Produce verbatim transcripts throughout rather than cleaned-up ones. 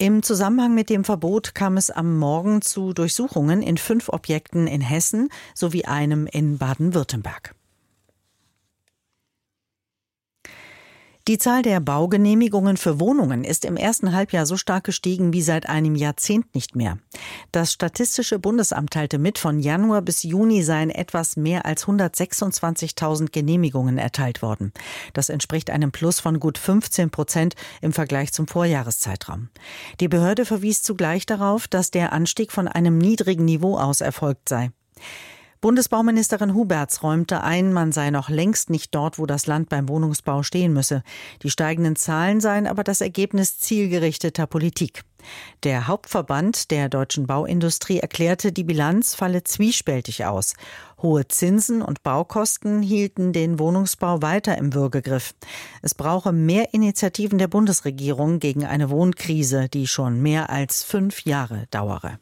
Im Zusammenhang mit dem Verbot kam es am Morgen zu Durchsuchungen in fünf Objekten in Hessen sowie einem in Baden-Württemberg. Die Zahl der Baugenehmigungen für Wohnungen ist im ersten Halbjahr so stark gestiegen wie seit einem Jahrzehnt nicht mehr. Das Statistische Bundesamt teilte mit, von Januar bis Juni seien etwas mehr als hundertsechsundzwanzigtausend Genehmigungen erteilt worden. Das entspricht einem Plus von gut fünfzehn Prozent im Vergleich zum Vorjahreszeitraum. Die Behörde verwies zugleich darauf, dass der Anstieg von einem niedrigen Niveau aus erfolgt sei. Bundesbauministerin Huberts räumte ein, man sei noch längst nicht dort, wo das Land beim Wohnungsbau stehen müsse. Die steigenden Zahlen seien aber das Ergebnis zielgerichteter Politik. Der Hauptverband der deutschen Bauindustrie erklärte, die Bilanz falle zwiespältig aus. Hohe Zinsen und Baukosten hielten den Wohnungsbau weiter im Würgegriff. Es brauche mehr Initiativen der Bundesregierung gegen eine Wohnkrise, die schon mehr als fünf Jahre dauere.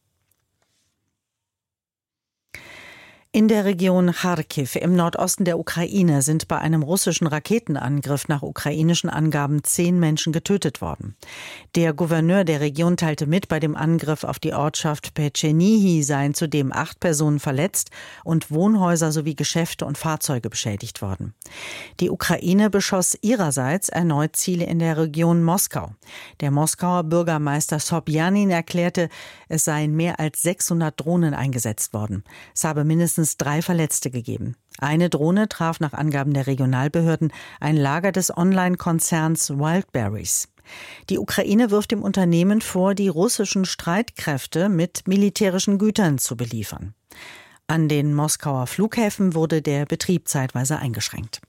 In der Region Charkiw im Nordosten der Ukraine sind bei einem russischen Raketenangriff nach ukrainischen Angaben zehn Menschen getötet worden. Der Gouverneur der Region teilte mit, bei dem Angriff auf die Ortschaft Peczenihy seien zudem acht Personen verletzt und Wohnhäuser sowie Geschäfte und Fahrzeuge beschädigt worden. Die Ukraine beschoss ihrerseits erneut Ziele in der Region Moskau. Der Moskauer Bürgermeister Sobjanin erklärte, es seien mehr als sechshundert Drohnen eingesetzt worden. Es habe mindestens drei Verletzte gegeben. Eine Drohne traf nach Angaben der Regionalbehörden ein Lager des Online-Konzerns Wildberries. Die Ukraine wirft dem Unternehmen vor, die russischen Streitkräfte mit militärischen Gütern zu beliefern. An den Moskauer Flughäfen wurde der Betrieb zeitweise eingeschränkt.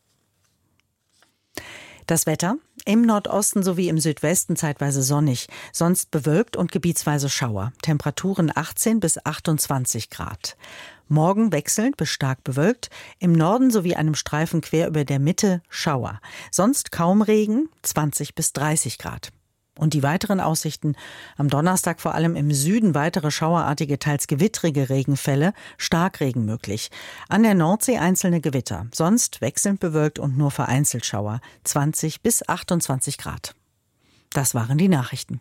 Das Wetter: im Nordosten sowie im Südwesten zeitweise sonnig, sonst bewölkt und gebietsweise Schauer. Temperaturen achtzehn bis achtundzwanzig Grad. Morgen wechselnd bis stark bewölkt, im Norden sowie einem Streifen quer über der Mitte Schauer. Sonst kaum Regen, zwanzig bis dreißig Grad. Und die weiteren Aussichten: am Donnerstag vor allem im Süden weitere schauerartige, teils gewittrige Regenfälle, Starkregen möglich. An der Nordsee einzelne Gewitter, sonst wechselnd bewölkt und nur vereinzelt Schauer, zwanzig bis achtundzwanzig Grad. Das waren die Nachrichten.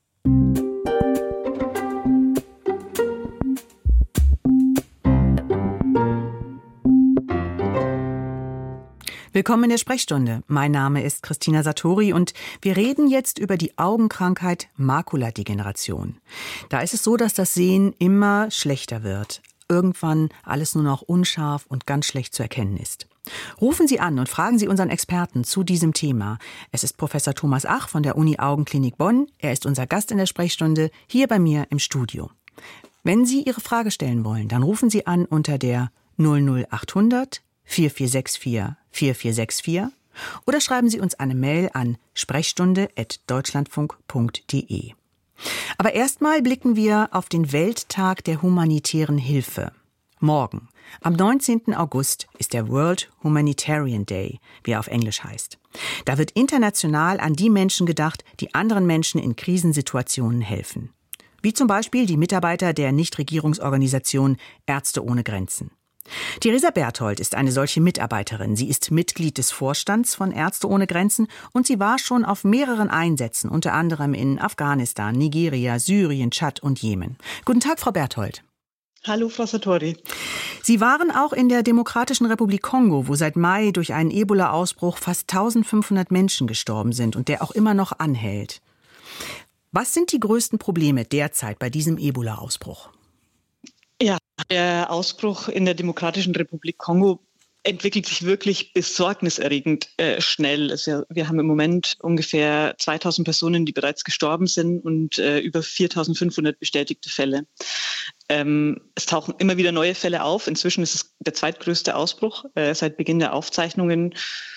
Willkommen in der Sprechstunde. Mein Name ist Christina Satori und wir reden jetzt über die Augenkrankheit Makuladegeneration. Da ist es so, dass das Sehen immer schlechter wird. Irgendwann alles nur noch unscharf und ganz schlecht zu erkennen ist. Rufen Sie an und fragen Sie unseren Experten zu diesem Thema. Es ist Professor Thomas Ach von der Uni Augenklinik Bonn. Er ist unser Gast in der Sprechstunde hier bei mir im Studio. Wenn Sie Ihre Frage stellen wollen, dann rufen Sie an unter der null null achthundert vier vier sechs vier vier vier sechs vier oder schreiben Sie uns eine Mail an sprechstunde at deutschlandfunk punkt de. Aber erstmal blicken wir auf den Welttag der humanitären Hilfe. Morgen, am neunzehnten August, ist der World Humanitarian Day, wie er auf Englisch heißt. Da wird international an die Menschen gedacht, die anderen Menschen in Krisensituationen helfen. Wie zum Beispiel die Mitarbeiter der Nichtregierungsorganisation Ärzte ohne Grenzen. Theresa Berthold ist eine solche Mitarbeiterin. Sie ist Mitglied des Vorstands von Ärzte ohne Grenzen und sie war schon auf mehreren Einsätzen, unter anderem in Afghanistan, Nigeria, Syrien, Tschad und Jemen. Guten Tag, Frau Berthold. Hallo, Frau Satori. Sie waren auch in der Demokratischen Republik Kongo, wo seit Mai durch einen Ebola-Ausbruch fast eintausendfünfhundert Menschen gestorben sind und der auch immer noch anhält. Was sind die größten Probleme derzeit bei diesem Ebola-Ausbruch? Ja, der Ausbruch in der Demokratischen Republik Kongo entwickelt sich wirklich besorgniserregend äh, schnell. Also wir haben im Moment ungefähr zweitausend Personen, die bereits gestorben sind und äh, über viertausendfünfhundert bestätigte Fälle. Ähm, es tauchen immer wieder neue Fälle auf. Inzwischen ist es der zweitgrößte Ausbruch äh, seit Beginn der Aufzeichnungen.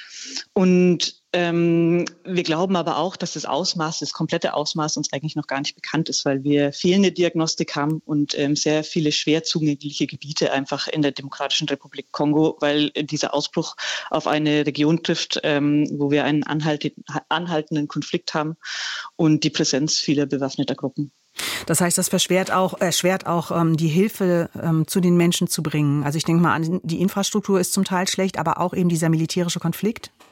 Und ähm, wir glauben aber auch, dass das Ausmaß, das komplette Ausmaß uns eigentlich noch gar nicht bekannt ist, weil wir fehlende Diagnostik haben und ähm, sehr viele schwer zugängliche Gebiete einfach in der Demokratischen Republik Kongo, weil äh, dieser Ausbruch auf eine Region trifft, ähm, wo wir einen anhalt- anhaltenden Konflikt haben und die Präsenz vieler bewaffneter Gruppen. Das heißt, das erschwert auch, erschwert auch ähm, die Hilfe ähm, zu den Menschen zu bringen. Also ich denke mal an, die Infrastruktur ist zum Teil schlecht, aber auch eben dieser militärische Konflikt.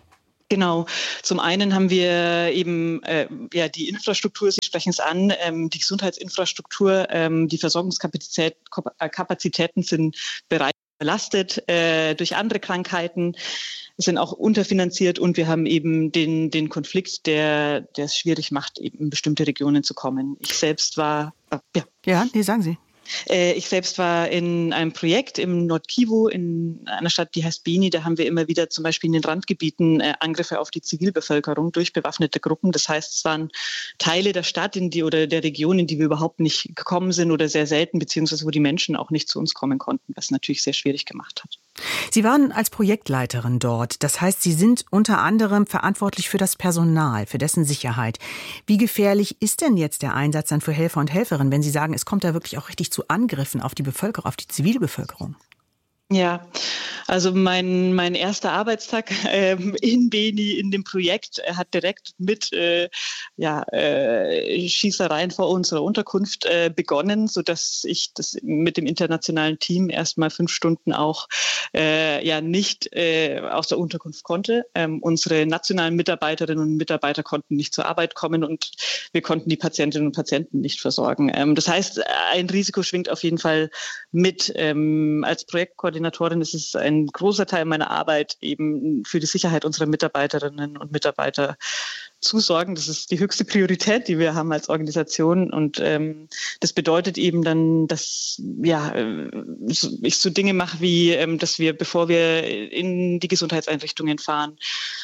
Genau. Zum einen haben wir eben äh, ja die Infrastruktur, Sie sprechen es an, ähm, die Gesundheitsinfrastruktur, ähm, die Versorgungskapazitäten sind bereits belastet äh, durch andere Krankheiten, sind auch unterfinanziert und wir haben eben den, den Konflikt, der, der es schwierig macht, eben in bestimmte Regionen zu kommen. Ich selbst war, äh, ja. Ja, nee, sagen Sie. Ich selbst war in einem Projekt im Nord-Kivu in einer Stadt, die heißt Beni. Da haben wir immer wieder zum Beispiel in den Randgebieten Angriffe auf die Zivilbevölkerung durch bewaffnete Gruppen. Das heißt, es waren Teile der Stadt in die oder der Region, in die wir überhaupt nicht gekommen sind oder sehr selten, beziehungsweise wo die Menschen auch nicht zu uns kommen konnten, was natürlich sehr schwierig gemacht hat. Sie waren als Projektleiterin dort. Das heißt, Sie sind unter anderem verantwortlich für das Personal, für dessen Sicherheit. Wie gefährlich ist denn jetzt der Einsatz dann für Helfer und Helferinnen, wenn Sie sagen, es kommt da wirklich auch richtig zu Angriffen auf die Bevölkerung, auf die Zivilbevölkerung? Ja, also mein, mein erster Arbeitstag ähm, in Beni in dem Projekt hat direkt mit äh, ja, äh, Schießereien vor unserer Unterkunft äh, begonnen, sodass ich das mit dem internationalen Team erstmal fünf Stunden auch äh, ja nicht äh, aus der Unterkunft konnte. Ähm, unsere nationalen Mitarbeiterinnen und Mitarbeiter konnten nicht zur Arbeit kommen und wir konnten die Patientinnen und Patienten nicht versorgen. Ähm, das heißt, ein Risiko schwingt auf jeden Fall mit. Ähm, als Projektkoordinatorin ist es ein großer Teil meiner Arbeit, eben für die Sicherheit unserer Mitarbeiterinnen und Mitarbeiter zu sorgen. Das ist die höchste Priorität, die wir haben als Organisation. Und ähm, das bedeutet eben dann, dass ja, ich so Dinge mache wie, ähm, dass wir, bevor wir in die Gesundheitseinrichtungen fahren,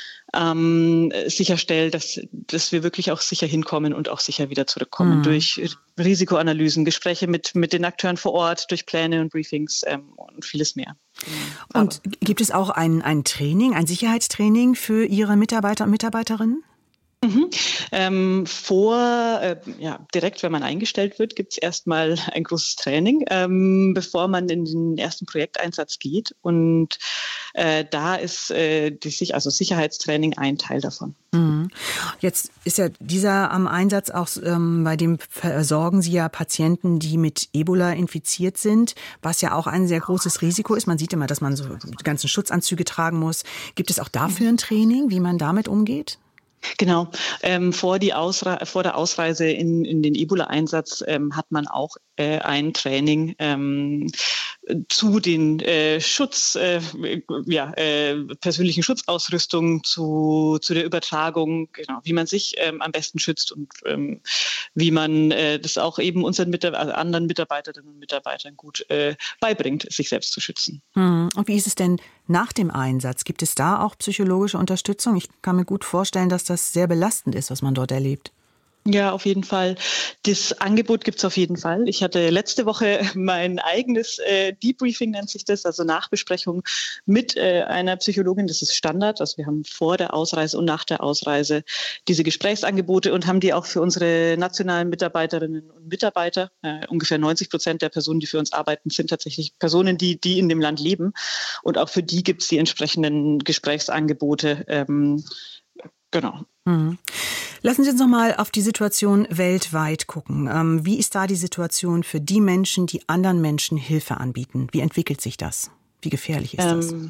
Ähm, sicherstellt, dass, dass wir wirklich auch sicher hinkommen und auch sicher wieder zurückkommen. Mhm. Durch Risikoanalysen, Gespräche mit, mit den Akteuren vor Ort, durch Pläne und Briefings ähm, und vieles mehr. Genau. Und Aber. Gibt es auch ein, ein Training, ein Sicherheitstraining für Ihre Mitarbeiter und Mitarbeiterinnen? Mhm. Ähm, vor, äh, ja, direkt, wenn man eingestellt wird, gibt es erstmal ein großes Training, ähm, bevor man in den ersten Projekteinsatz geht. Und äh, da ist äh, die, also Sicherheitstraining ein Teil davon. Mhm. Jetzt ist ja dieser am Einsatz auch, ähm, bei dem versorgen Sie ja Patienten, die mit Ebola infiziert sind, was ja auch ein sehr großes Risiko ist. Man sieht immer, dass man so die ganzen Schutzanzüge tragen muss. Gibt es auch dafür ein Training, wie man damit umgeht? Genau. Ähm, vor, die Ausre- vor der Ausreise in, in den Ebola-Einsatz ähm, hat man auch äh, ein Training ähm, zu den äh, Schutz, äh, ja, äh, persönlichen Schutzausrüstung, zu, zu der Übertragung, genau, wie man sich ähm, am besten schützt und ähm, wie man äh, das auch eben unseren Mitab- also anderen Mitarbeiterinnen und Mitarbeitern gut äh, beibringt, sich selbst zu schützen. Hm. Und wie ist es denn nach dem Einsatz? Gibt es da auch psychologische Unterstützung? Ich kann mir gut vorstellen, dass das sehr belastend ist, was man dort erlebt. Ja, auf jeden Fall. Das Angebot gibt's auf jeden Fall. Ich hatte letzte Woche mein eigenes äh, Debriefing, nennt sich das, also Nachbesprechung mit äh, einer Psychologin. Das ist Standard. Also wir haben vor der Ausreise und nach der Ausreise diese Gesprächsangebote und haben die auch für unsere nationalen Mitarbeiterinnen und Mitarbeiter. Äh, ungefähr neunzig Prozent der Personen, die für uns arbeiten, sind tatsächlich Personen, die, die in dem Land leben. Und auch für die gibt's die entsprechenden Gesprächsangebote. Ähm, genau. Mhm. Lassen Sie uns noch mal auf die Situation weltweit gucken. Ähm, wie ist da die Situation für die Menschen, die anderen Menschen Hilfe anbieten? Wie entwickelt sich das? Wie gefährlich ist das? Ähm,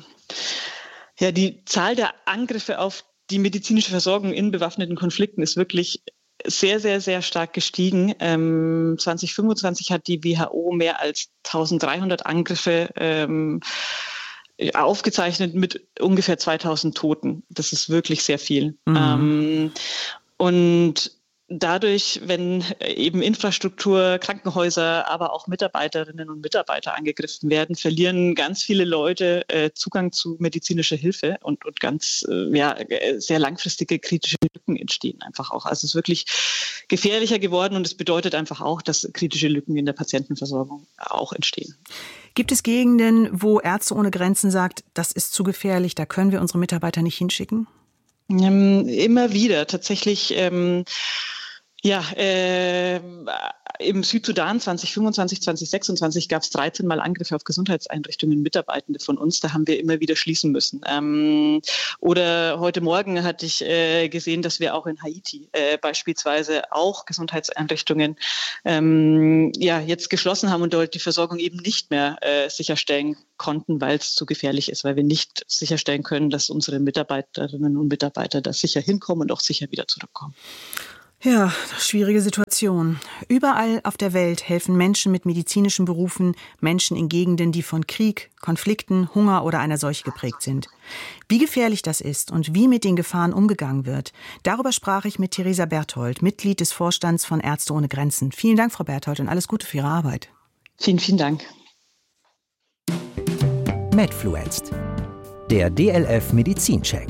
ja, die Zahl der Angriffe auf die medizinische Versorgung in bewaffneten Konflikten ist wirklich sehr, sehr, sehr stark gestiegen. Ähm, zwanzig fünfundzwanzig hat die W H O mehr als eintausenddreihundert Angriffe ähm, aufgezeichnet mit ungefähr zweitausend Toten. Das ist wirklich sehr viel. Mhm. Ähm, und dadurch, wenn eben Infrastruktur, Krankenhäuser, aber auch Mitarbeiterinnen und Mitarbeiter angegriffen werden, verlieren ganz viele Leute äh, Zugang zu medizinischer Hilfe und, und ganz äh, ja, sehr langfristige kritische Lücken entstehen einfach auch. Also es ist wirklich gefährlicher geworden und es bedeutet einfach auch, dass kritische Lücken in der Patientenversorgung auch entstehen. Gibt es Gegenden, wo Ärzte ohne Grenzen sagt, das ist zu gefährlich, da können wir unsere Mitarbeiter nicht hinschicken? Ähm, immer wieder. Tatsächlich ähm, Ja, äh, im Südsudan zwanzig fünfundzwanzig, zwanzig sechsundzwanzig gab es dreizehn Mal Angriffe auf Gesundheitseinrichtungen, Mitarbeitende von uns. Da haben wir immer wieder schließen müssen. Ähm, oder heute Morgen hatte ich äh, gesehen, dass wir auch in Haiti äh, beispielsweise auch Gesundheitseinrichtungen ähm, ja, jetzt geschlossen haben und dort die Versorgung eben nicht mehr äh, sicherstellen konnten, weil es zu gefährlich ist, weil wir nicht sicherstellen können, dass unsere Mitarbeiterinnen und Mitarbeiter da sicher hinkommen und auch sicher wieder zurückkommen. Ja, schwierige Situation. Überall auf der Welt helfen Menschen mit medizinischen Berufen Menschen in Gegenden, die von Krieg, Konflikten, Hunger oder einer Seuche geprägt sind. Wie gefährlich das ist und wie mit den Gefahren umgegangen wird, darüber sprach ich mit Theresa Berthold, Mitglied des Vorstands von Ärzte ohne Grenzen. Vielen Dank, Frau Berthold, und alles Gute für Ihre Arbeit. Vielen, vielen Dank. Medfluenced, der D L F Medizincheck.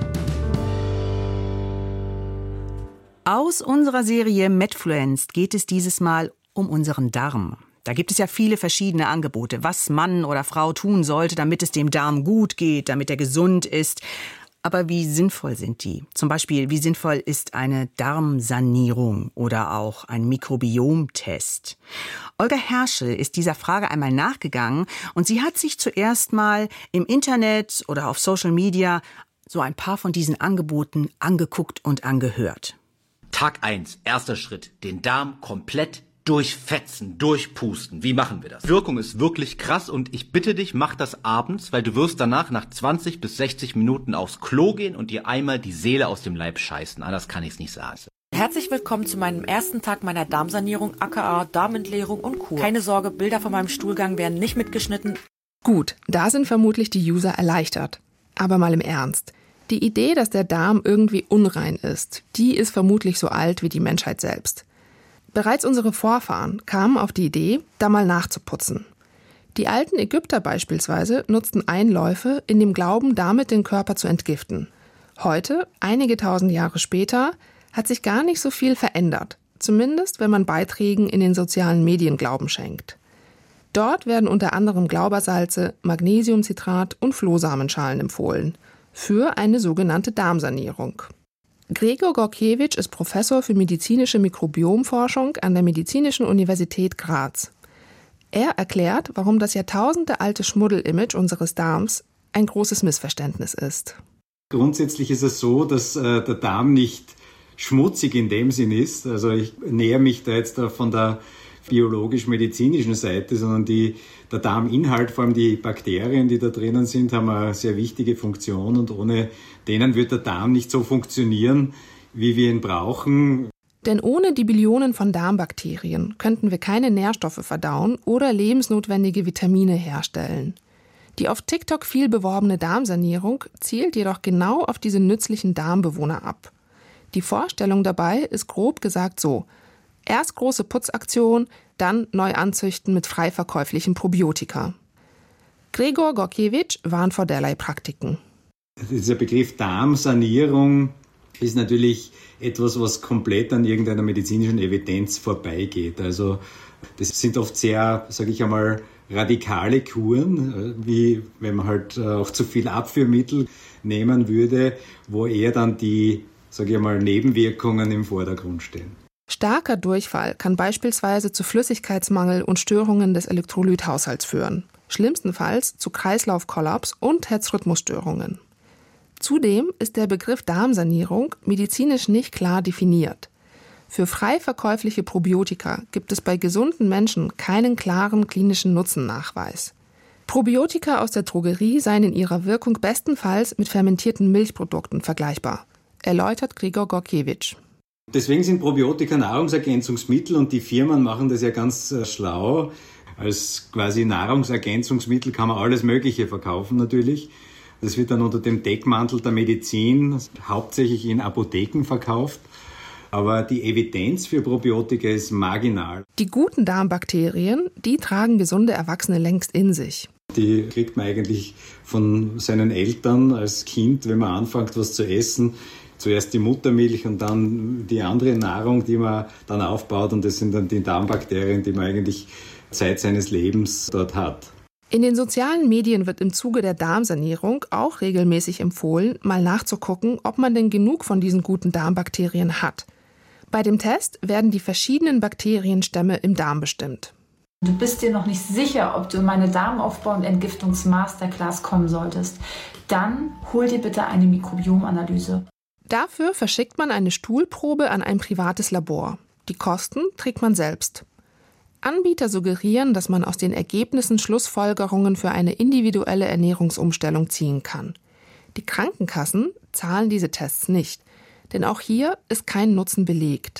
Aus unserer Serie Medfluenced geht es dieses Mal um unseren Darm. Da gibt es ja viele verschiedene Angebote, was Mann oder Frau tun sollte, damit es dem Darm gut geht, damit er gesund ist. Aber wie sinnvoll sind die? Zum Beispiel, wie sinnvoll ist eine Darmsanierung oder auch ein Mikrobiomtest? Olga Herschel ist dieser Frage einmal nachgegangen und sie hat sich zuerst mal im Internet oder auf Social Media so ein paar von diesen Angeboten angeguckt und angehört. Tag eins, erster Schritt, den Darm komplett durchfetzen, durchpusten. Wie machen wir das? Die Wirkung ist wirklich krass und ich bitte dich, mach das abends, weil du wirst danach nach zwanzig bis sechzig Minuten aufs Klo gehen und dir einmal die Seele aus dem Leib scheißen. Anders kann ich es nicht sagen. Herzlich willkommen zu meinem ersten Tag meiner Darmsanierung, aka Darmentleerung und Kur. Keine Sorge, Bilder von meinem Stuhlgang werden nicht mitgeschnitten. Gut, da sind vermutlich die User erleichtert. Aber mal im Ernst. Die Idee, dass der Darm irgendwie unrein ist, die ist vermutlich so alt wie die Menschheit selbst. Bereits unsere Vorfahren kamen auf die Idee, da mal nachzuputzen. Die alten Ägypter beispielsweise nutzten Einläufe in dem Glauben, damit den Körper zu entgiften. Heute, einige tausend Jahre später, hat sich gar nicht so viel verändert. Zumindest, wenn man Beiträgen in den sozialen Medien Glauben schenkt. Dort werden unter anderem Glaubersalze, Magnesiumcitrat und Flohsamenschalen empfohlen. Für eine sogenannte Darmsanierung. Gregor Gorkiewicz ist Professor für medizinische Mikrobiomforschung an der Medizinischen Universität Graz. Er erklärt, warum das jahrtausendealte Schmuddelimage unseres Darms ein großes Missverständnis ist. Grundsätzlich ist es so, dass äh, der Darm nicht schmutzig in dem Sinn ist. Also ich nähere mich da jetzt da von der biologisch-medizinischen Seite, sondern die, der Darminhalt, vor allem die Bakterien, die da drinnen sind, haben eine sehr wichtige Funktion und ohne denen wird der Darm nicht so funktionieren, wie wir ihn brauchen. Denn ohne die Billionen von Darmbakterien könnten wir keine Nährstoffe verdauen oder lebensnotwendige Vitamine herstellen. Die auf TikTok viel beworbene Darmsanierung zielt jedoch genau auf diese nützlichen Darmbewohner ab. Die Vorstellung dabei ist grob gesagt so: Erst große Putzaktion, dann neu anzüchten mit frei verkäuflichen Probiotika. Gregor Gorkiewicz warnt vor derlei Praktiken. Dieser Begriff Darmsanierung ist natürlich etwas, was komplett an irgendeiner medizinischen Evidenz vorbeigeht. Also das sind oft sehr, sage ich einmal, radikale Kuren, wie wenn man halt auch zu viel Abführmittel nehmen würde, wo eher dann die, sage ich einmal, Nebenwirkungen im Vordergrund stehen. Starker Durchfall kann beispielsweise zu Flüssigkeitsmangel und Störungen des Elektrolythaushalts führen. Schlimmstenfalls zu Kreislaufkollaps und Herzrhythmusstörungen. Zudem ist der Begriff Darmsanierung medizinisch nicht klar definiert. Für frei verkäufliche Probiotika gibt es bei gesunden Menschen keinen klaren klinischen Nutzennachweis. Probiotika aus der Drogerie seien in ihrer Wirkung bestenfalls mit fermentierten Milchprodukten vergleichbar, erläutert Gregor Gorkiewicz. Deswegen sind Probiotika Nahrungsergänzungsmittel und die Firmen machen das ja ganz äh, schlau. Als quasi Nahrungsergänzungsmittel kann man alles Mögliche verkaufen natürlich. Das wird dann unter dem Deckmantel der Medizin hauptsächlich in Apotheken verkauft. Aber die Evidenz für Probiotika ist marginal. Die guten Darmbakterien, die tragen gesunde Erwachsene längst in sich. Die kriegt man eigentlich von seinen Eltern als Kind, wenn man anfängt, was zu essen. Zuerst die Muttermilch und dann die andere Nahrung, die man dann aufbaut. Und das sind dann die Darmbakterien, die man eigentlich Zeit seines Lebens dort hat. In den sozialen Medien wird im Zuge der Darmsanierung auch regelmäßig empfohlen, mal nachzugucken, ob man denn genug von diesen guten Darmbakterien hat. Bei dem Test werden die verschiedenen Bakterienstämme im Darm bestimmt. Du bist dir noch nicht sicher, ob du in meine Darmaufbau- und Entgiftungs-Masterclass kommen solltest. Dann hol dir bitte eine Mikrobiomanalyse. Dafür verschickt man eine Stuhlprobe an ein privates Labor. Die Kosten trägt man selbst. Anbieter suggerieren, dass man aus den Ergebnissen Schlussfolgerungen für eine individuelle Ernährungsumstellung ziehen kann. Die Krankenkassen zahlen diese Tests nicht, denn auch hier ist kein Nutzen belegt.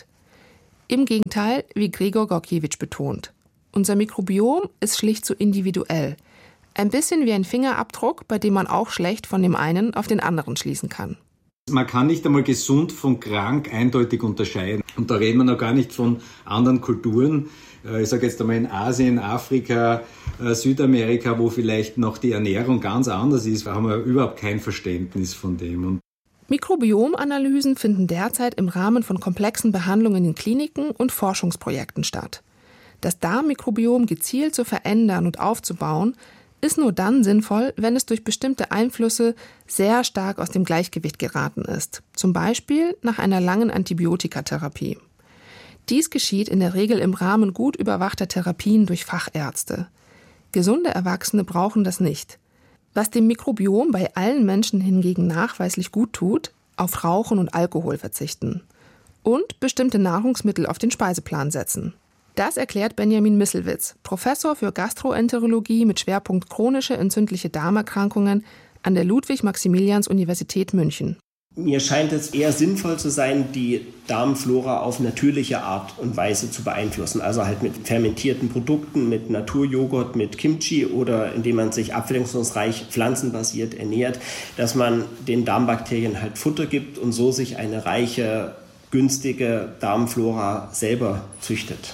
Im Gegenteil, wie Gregor Gorkiewicz betont. Unser Mikrobiom ist schlicht zu individuell. Ein bisschen wie ein Fingerabdruck, bei dem man auch schlecht von dem einen auf den anderen schließen kann. Man kann nicht einmal gesund von krank eindeutig unterscheiden. Und da reden wir noch gar nicht von anderen Kulturen. Ich sage jetzt einmal in Asien, Afrika, Südamerika, wo vielleicht noch die Ernährung ganz anders ist, haben wir überhaupt kein Verständnis von dem. Und Mikrobiomanalysen finden derzeit im Rahmen von komplexen Behandlungen in Kliniken und Forschungsprojekten statt. Das Darmmikrobiom gezielt zu verändern und aufzubauen, ist nur dann sinnvoll, wenn es durch bestimmte Einflüsse sehr stark aus dem Gleichgewicht geraten ist, zum Beispiel nach einer langen Antibiotikatherapie. Dies geschieht in der Regel im Rahmen gut überwachter Therapien durch Fachärzte. Gesunde Erwachsene brauchen das nicht. Was dem Mikrobiom bei allen Menschen hingegen nachweislich gut tut, auf Rauchen und Alkohol verzichten und bestimmte Nahrungsmittel auf den Speiseplan setzen. Das erklärt Benjamin Misselwitz, Professor für Gastroenterologie mit Schwerpunkt chronische entzündliche Darmerkrankungen an der Ludwig-Maximilians-Universität München. Mir scheint es eher sinnvoll zu sein, die Darmflora auf natürliche Art und Weise zu beeinflussen. Also halt mit fermentierten Produkten, mit Naturjoghurt, mit Kimchi oder indem man sich abwechslungsreich pflanzenbasiert ernährt, dass man den Darmbakterien halt Futter gibt und so sich eine reiche, günstige Darmflora selber züchtet.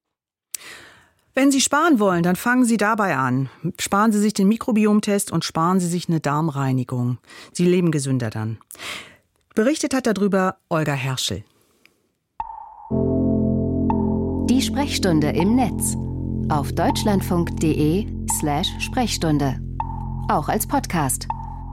Wenn Sie sparen wollen, dann fangen Sie dabei an. Sparen Sie sich den Mikrobiomtest und sparen Sie sich eine Darmreinigung. Sie leben gesünder dann. Berichtet hat darüber Olga Herschel. Die Sprechstunde im Netz. Auf deutschlandfunk.de slash Sprechstunde. Auch als Podcast.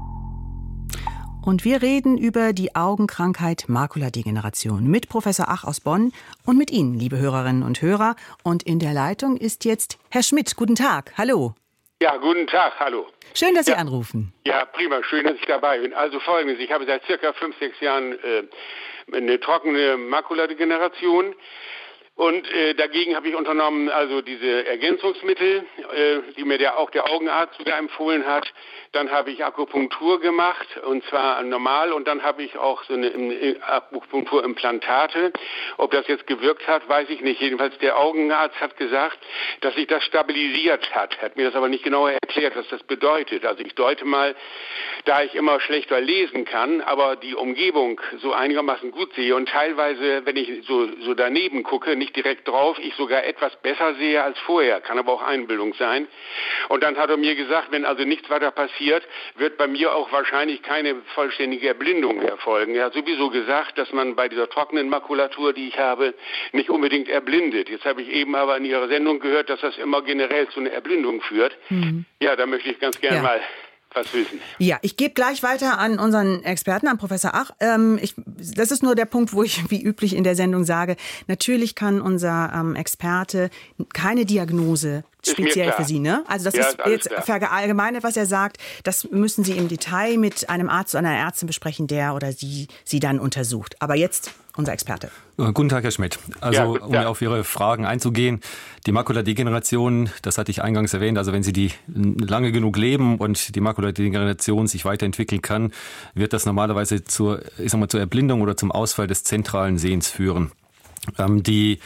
Und wir reden über die Augenkrankheit Makuladegeneration mit Professor Ach aus Bonn und mit Ihnen, liebe Hörerinnen und Hörer. Und in der Leitung ist jetzt Herr Schmidt. Guten Tag. Hallo. Ja, guten Tag. Hallo. Schön, dass Sie ja. anrufen. Ja, prima. Schön, dass ich dabei bin. Also Folgendes. Ich habe seit circa fünf, sechs Jahren äh, eine trockene Makuladegeneration. Und äh, dagegen habe ich unternommen, also diese Ergänzungsmittel, äh, die mir der, auch der Augenarzt sogar empfohlen hat. Dann habe ich Akupunktur gemacht, und zwar normal. Und dann habe ich auch so eine, eine Akupunkturimplantate. Ob das jetzt gewirkt hat, weiß ich nicht. Jedenfalls der Augenarzt hat gesagt, dass sich das stabilisiert hat. Hat mir das aber nicht genauer erklärt, was das bedeutet. Also ich deute mal, da ich immer schlechter lesen kann, aber die Umgebung so einigermaßen gut sehe und teilweise, wenn ich so, so daneben gucke, nicht direkt drauf, ich sogar etwas besser sehe als vorher. Kann aber auch Einbildung sein. Und dann hat er mir gesagt, wenn also nichts weiter passiert, wird bei mir auch wahrscheinlich keine vollständige Erblindung erfolgen. Er hat sowieso gesagt, dass man bei dieser trockenen Makulatur, die ich habe, nicht unbedingt erblindet. Jetzt habe ich eben aber in Ihrer Sendung gehört, dass das immer generell zu einer Erblindung führt. Mhm. Ja, da möchte ich ganz gerne ja. mal was wissen. Ja, ich gebe gleich weiter an unseren Experten, an Professor Ach. Ähm, ich, das ist nur der Punkt, wo ich wie üblich in der Sendung sage, natürlich kann unser ähm, Experte keine Diagnose speziell für Sie, ne? Also das ja, ist, ist jetzt klar. Verallgemeinert, was er sagt. Das müssen Sie im Detail mit einem Arzt oder einer Ärztin besprechen, der oder sie Sie dann untersucht. Aber jetzt unser Experte. Guten Tag, Herr Schmidt. Also, ja, um auf Ihre Fragen einzugehen, die Makuladegeneration, das hatte ich eingangs erwähnt, also wenn Sie die lange genug leben und die Makuladegeneration sich weiterentwickeln kann, wird das normalerweise zur, ich sag mal, zur Erblindung oder zum Ausfall des zentralen Sehens führen. Ähm, die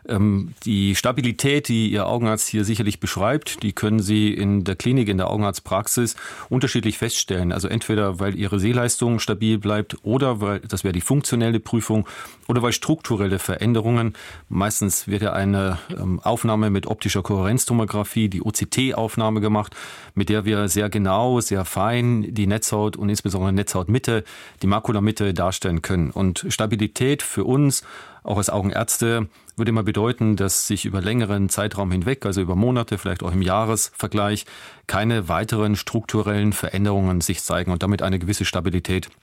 Die Stabilität, die Ihr Augenarzt hier sicherlich beschreibt, die können Sie in der Klinik, in der Augenarztpraxis unterschiedlich feststellen. Also entweder, weil Ihre Sehleistung stabil bleibt oder weil, das wäre die funktionelle Prüfung, oder weil strukturelle Veränderungen, meistens wird ja eine Aufnahme mit optischer Kohärenztomographie, die O C T-Aufnahme gemacht, mit der wir sehr genau, sehr fein die Netzhaut und insbesondere Netzhautmitte, die Makulamitte darstellen können. Und Stabilität für uns, auch als Augenärzte, würde immer bedeuten, dass sich über längeren Zeitraum hinweg, also über Monate, vielleicht auch im Jahresvergleich, keine weiteren strukturellen Veränderungen sich zeigen und damit eine gewisse Stabilität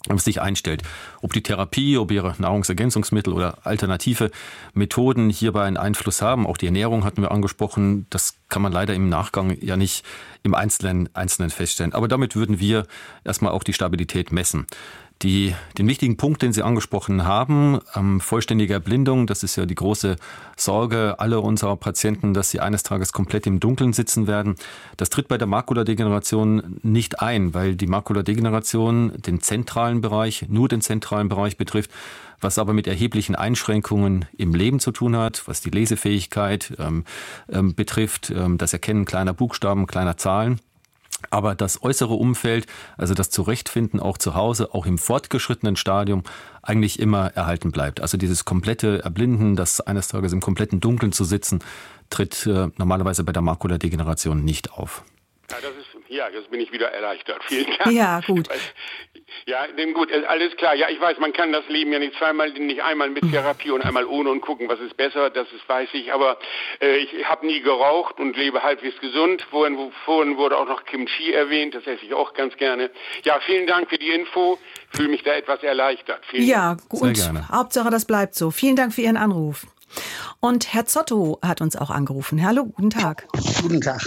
sich einstellt. Ob die Therapie, ob ihre Nahrungsergänzungsmittel oder alternative Methoden hierbei einen Einfluss haben, auch die Ernährung hatten wir angesprochen, das kann man leider im Nachgang ja nicht im Einzelnen, Einzelnen feststellen. Aber damit würden wir erstmal auch die Stabilität messen. Die, den wichtigen Punkt, den Sie angesprochen haben, ähm, vollständige Erblindung, das ist ja die große Sorge aller unserer Patienten, dass sie eines Tages komplett im Dunkeln sitzen werden. Das tritt bei der Makuladegeneration nicht ein, weil die Makuladegeneration den zentralen Bereich, nur den zentralen Bereich betrifft, was aber mit erheblichen Einschränkungen im Leben zu tun hat, was die Lesefähigkeit ähm, ähm, betrifft, ähm, das Erkennen kleiner Buchstaben, kleiner Zahlen. Aber das äußere Umfeld, also das Zurechtfinden auch zu Hause, auch im fortgeschrittenen Stadium, eigentlich immer erhalten bleibt. Also dieses komplette Erblinden, das eines Tages im kompletten Dunkeln zu sitzen, tritt äh, normalerweise bei der Makuladegeneration nicht auf. Ja, das ist, ja, jetzt bin ich wieder erleichtert. Vielen Dank. Ja, gut. Ja, denn gut, alles klar. Ja, ich weiß, man kann das Leben ja nicht zweimal, nicht einmal mit Therapie und einmal ohne und gucken, was ist besser, das ist, weiß ich. Aber äh, ich habe nie geraucht und lebe halbwegs gesund. Vorhin, vorhin wurde auch noch Kimchi erwähnt, das esse ich auch ganz gerne. Ja, vielen Dank für die Info. Ich fühle mich da etwas erleichtert. Vielen ja, Dank. gut. Sehr gerne. Hauptsache, das bleibt so. Vielen Dank für Ihren Anruf. Und Herr Zotto hat uns auch angerufen. Hallo, guten Tag. Guten Tag.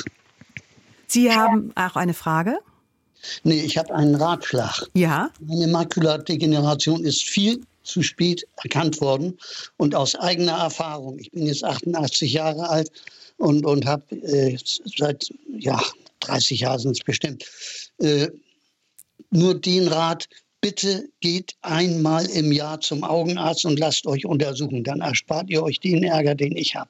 Sie haben auch eine Frage? Nee, ich habe einen Ratschlag. Ja. Meine Makuladegeneration ist viel zu spät erkannt worden. Und aus eigener Erfahrung, ich bin jetzt achtundachtzig Jahre alt und, und habe äh, seit ja, dreißig Jahren sind es bestimmt, äh, nur den Rat, bitte geht einmal im Jahr zum Augenarzt und lasst euch untersuchen. Dann erspart ihr euch den Ärger, den ich habe.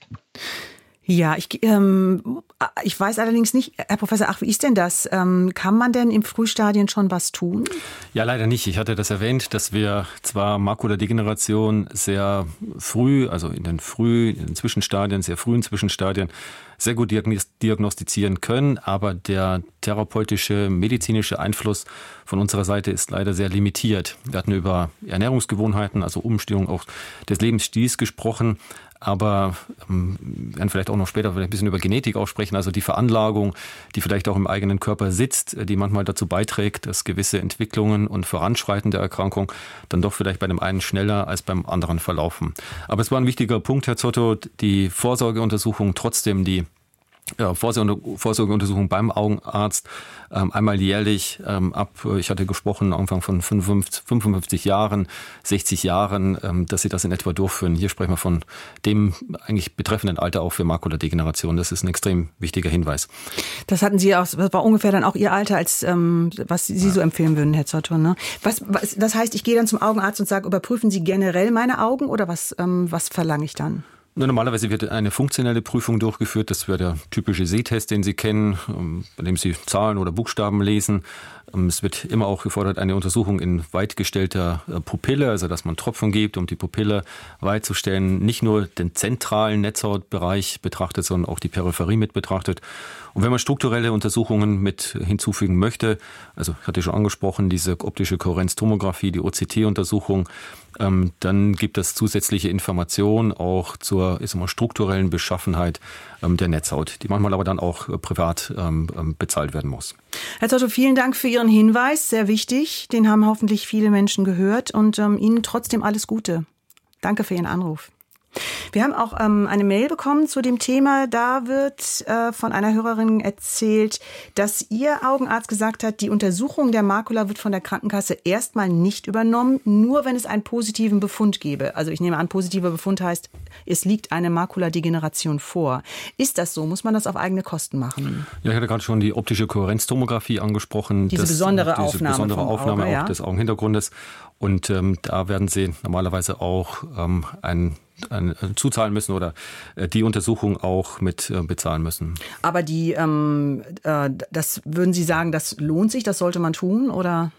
Ja, ich, ähm, ich weiß allerdings nicht, Herr Professor Ach, wie ist denn das? Ähm, kann man denn im Frühstadien schon was tun? Ja, leider nicht. Ich hatte das erwähnt, dass wir zwar Makuladegeneration sehr früh, also in den früh, in den Zwischenstadien, sehr frühen Zwischenstadien, sehr gut diagnostizieren können, aber der therapeutische, medizinische Einfluss von unserer Seite ist leider sehr limitiert. Wir hatten über Ernährungsgewohnheiten, also Umstellung auch des Lebensstils gesprochen, aber ähm, wir werden vielleicht auch noch später vielleicht ein bisschen über Genetik auch sprechen, also die Veranlagung, die vielleicht auch im eigenen Körper sitzt, die manchmal dazu beiträgt, dass gewisse Entwicklungen und Voranschreiten der Erkrankung dann doch vielleicht bei dem einen schneller als beim anderen verlaufen. Aber es war ein wichtiger Punkt, Herr Zotto, die Vorsorgeuntersuchung, trotzdem die Ja, Vorsorgeuntersuchung beim Augenarzt, ähm, einmal jährlich ähm, ab, ich hatte gesprochen, Anfang von fünfundfünfzig, fünfundfünfzig Jahren, sechzig Jahren, ähm, dass Sie das in etwa durchführen. Hier sprechen wir von dem eigentlich betreffenden Alter auch für Makuladegeneration. Das ist ein extrem wichtiger Hinweis. Das hatten Sie auch, das war ungefähr dann auch Ihr Alter, als ähm, was Sie so empfehlen würden, Herr Zotto, ne? Was, was, das heißt, ich gehe dann zum Augenarzt und sage, überprüfen Sie generell meine Augen oder was, ähm, was verlange ich dann? Normalerweise wird eine funktionelle Prüfung durchgeführt. Das wäre der typische Sehtest, den Sie kennen, bei dem Sie Zahlen oder Buchstaben lesen. Es wird immer auch gefordert, eine Untersuchung in weitgestellter Pupille, also dass man Tropfen gibt, um die Pupille weit zu stellen. Nicht nur den zentralen Netzhautbereich betrachtet, sondern auch die Peripherie mit betrachtet. Und wenn man strukturelle Untersuchungen mit hinzufügen möchte, also ich hatte schon angesprochen, diese optische Kohärenztomographie, die O C T-Untersuchung, ähm, dann gibt es zusätzliche Informationen auch zur ich sag mal, strukturellen Beschaffenheit ähm, der Netzhaut, die manchmal aber dann auch äh, privat ähm, bezahlt werden muss. Herr Zotto, vielen Dank für Ihren Hinweis, sehr wichtig. Den haben hoffentlich viele Menschen gehört und ähm, Ihnen trotzdem alles Gute. Danke für Ihren Anruf. Wir haben auch ähm, eine Mail bekommen zu dem Thema. Da wird äh, von einer Hörerin erzählt, dass ihr Augenarzt gesagt hat, die Untersuchung der Makula wird von der Krankenkasse erstmal nicht übernommen, nur wenn es einen positiven Befund gäbe. Also ich nehme an, positiver Befund heißt, es liegt eine Makuladegeneration vor. Ist das so? Muss man das auf eigene Kosten machen? Ja, ich hatte gerade schon die optische Kohärenztomographie angesprochen. Diese das, besondere diese Aufnahme, besondere vom Aufnahme Auge, auch ja? des Augenhintergrundes. Und ähm, da werden Sie normalerweise auch ähm, ein Ein, zuzahlen müssen oder äh, die Untersuchung auch mit äh, bezahlen müssen. Aber die, ähm, äh, das würden Sie sagen, das lohnt sich, das sollte man tun, oder?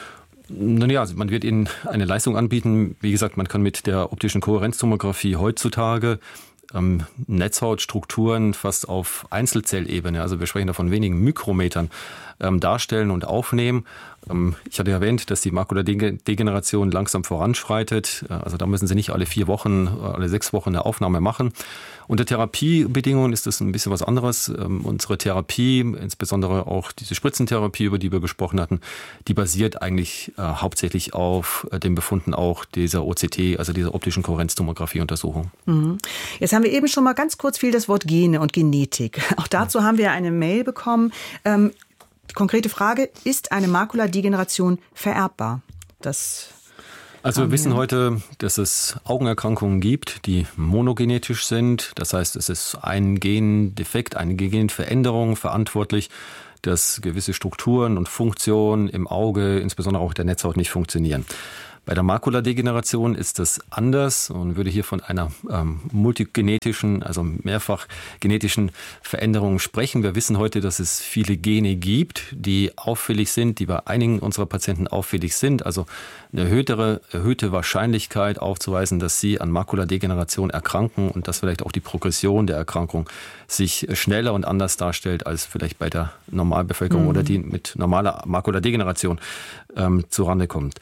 Nun ja, also man wird Ihnen eine Leistung anbieten. Wie gesagt, man kann mit der optischen Kohärenztomographie heutzutage ähm, Netzhautstrukturen fast auf Einzelzellebene, also wir sprechen da von wenigen Mikrometern, ähm, darstellen und aufnehmen. Ähm, ich hatte erwähnt, dass die Makuladegeneration langsam voranschreitet. Also da müssen Sie nicht alle vier Wochen, alle sechs Wochen eine Aufnahme machen. Unter Therapiebedingungen ist das ein bisschen was anderes. Ähm, unsere Therapie, insbesondere auch diese Spritzentherapie, über die wir gesprochen hatten, die basiert eigentlich äh, hauptsächlich auf äh, den Befunden auch dieser O C T, also dieser optischen Kohärenztomographie-Untersuchung. Mhm. Jetzt haben wir eben schon mal ganz kurz viel das Wort Gene und Genetik. Auch dazu haben wir eine Mail bekommen. Ähm, konkrete Frage, ist eine Makuladegeneration vererbbar? Das Also wir wissen heute, dass es Augenerkrankungen gibt, die monogenetisch sind. Das heißt, es ist ein Gendefekt, eine Genveränderung verantwortlich, dass gewisse Strukturen und Funktionen im Auge, insbesondere auch der Netzhaut, nicht funktionieren. Bei der Makuladegeneration ist das anders und würde hier von einer ähm, multigenetischen, also mehrfach genetischen Veränderung sprechen. Wir wissen heute, dass es viele Gene gibt, die auffällig sind, die bei einigen unserer Patienten auffällig sind. Also eine erhöhtere, erhöhte Wahrscheinlichkeit aufzuweisen, dass sie an Makuladegeneration erkranken und dass vielleicht auch die Progression der Erkrankung sich schneller und anders darstellt als vielleicht bei der Normalbevölkerung mhm. oder die mit normaler Makuladegeneration ähm, zurande kommt.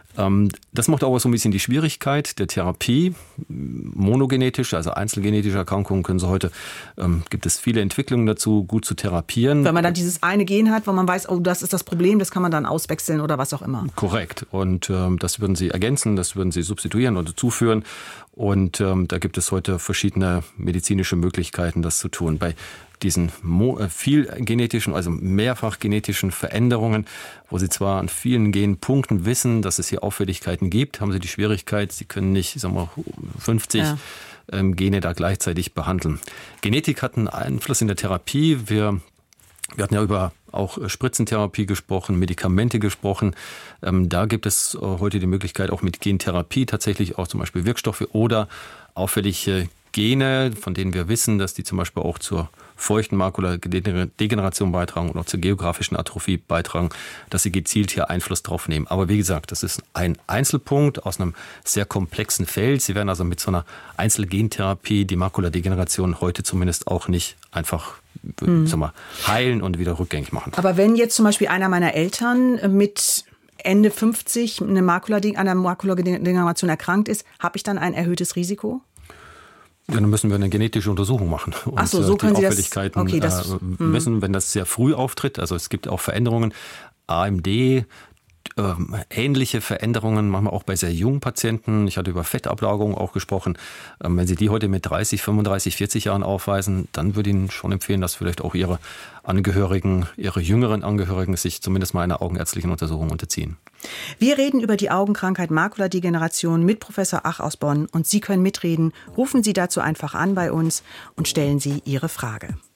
Das macht auch so ein bisschen die Schwierigkeit der Therapie. Monogenetische, also einzelgenetische Erkrankungen können so heute, ähm, gibt es viele Entwicklungen dazu, gut zu therapieren. Wenn man dann dieses eine Gen hat, wo man weiß, oh, das ist das Problem, das kann man dann auswechseln oder was auch immer. Korrekt. Und ähm, das würden Sie ergänzen, das würden Sie substituieren oder zuführen. Und ähm, da gibt es heute verschiedene medizinische Möglichkeiten, das zu tun. Bei diesen viel genetischen, also mehrfach genetischen Veränderungen, wo Sie zwar an vielen Genpunkten wissen, dass es hier Auffälligkeiten gibt, haben Sie die Schwierigkeit, Sie können nicht, sagen wir, fünfzig ja. ähm, Gene da gleichzeitig behandeln. Genetik hat einen Einfluss in der Therapie. Wir Wir hatten ja über auch Spritzentherapie gesprochen, Medikamente gesprochen. Ähm, da gibt es heute die Möglichkeit, auch mit Gentherapie tatsächlich auch zum Beispiel Wirkstoffe oder auffällige Gene, von denen wir wissen, dass die zum Beispiel auch zur feuchten Makuladegeneration beitragen oder zur geografischen Atrophie beitragen, dass sie gezielt hier Einfluss drauf nehmen. Aber wie gesagt, das ist ein Einzelpunkt aus einem sehr komplexen Feld. Sie werden also mit so einer Einzelgentherapie die Makuladegeneration heute zumindest auch nicht einfach hm. sag mal, heilen und wieder rückgängig machen. Aber wenn jetzt zum Beispiel einer meiner Eltern mit Ende fünfzig eine Makulade- an einer Makuladegeneration erkrankt ist, habe ich dann ein erhöhtes Risiko? Ja, dann müssen wir eine genetische Untersuchung machen und Ach so, so die können Auffälligkeiten Sie das, okay, das, äh, messen, wenn das sehr früh auftritt. Also es gibt auch Veränderungen, A M D, äh, ähnliche Veränderungen, manchmal auch bei sehr jungen Patienten. Ich hatte über Fettablagerung auch gesprochen. Ähm, wenn Sie die heute mit dreißig, fünfunddreißig, vierzig Jahren aufweisen, dann würde ich Ihnen schon empfehlen, dass vielleicht auch Ihre Angehörigen, Ihre jüngeren Angehörigen sich zumindest mal einer augenärztlichen Untersuchung unterziehen. Wir reden über die Augenkrankheit Makuladegeneration mit Professor Ach aus Bonn und Sie können mitreden. Rufen Sie dazu einfach an bei uns und stellen Sie Ihre Frage.